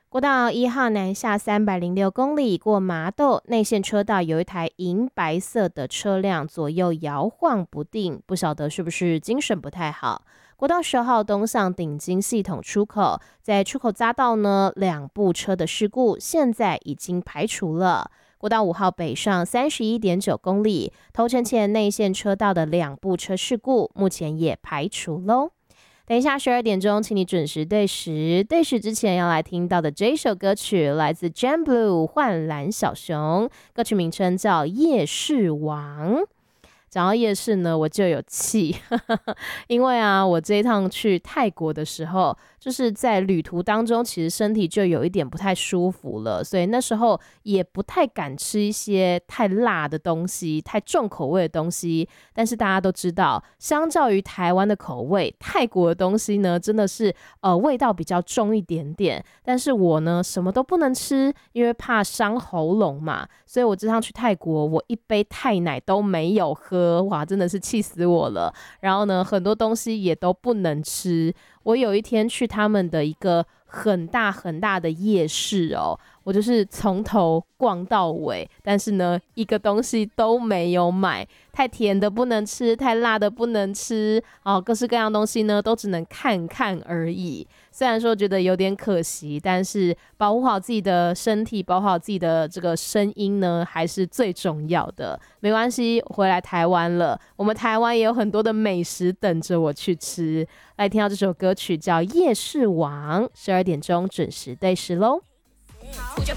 国道1号南下306公里，过麻豆内线车道有一台银白色的车辆左右摇晃不定，不晓得是不是精神不太好。国道10号东向顶金系统出口，在出口匝道呢，2部车的事故现在已经排除了。国道5号北上31.9公里，头城前内线车道的2部车事故，目前也排除喽。等一下12点钟，请你准时对时。对时之前要来听到的这首歌曲，来自 Jam Blue 幻蓝小熊，歌曲名称叫《夜市王》。讲到夜市呢，我就有气，因为啊，我这一趟去泰国的时候，就是在旅途当中，其实身体就有一点不太舒服了，所以那时候也不太敢吃一些太辣的东西、太重口味的东西。但是大家都知道，相较于台湾的口味，泰国的东西呢，真的是味道比较重一点点。但是我呢，什么都不能吃，因为怕伤喉咙嘛，所以我这趟去泰国，我一杯泰奶都没有喝，哇，真的是气死我了。然后呢，很多东西也都不能吃。我有一天去他们的一个很大很大的夜市哦，我就是从头逛到尾，但是呢，一个东西都没有买。太甜的不能吃，太辣的不能吃，各式各样东西呢，都只能看看而已。虽然说觉得有点可惜，但是保护好自己的身体，保护好自己的这个声音呢，还是最重要的。没关系，回来台湾了，我们台湾也有很多的美食等着我去吃。来听到这首歌曲叫《夜市王》，12点钟准时对时喽。 就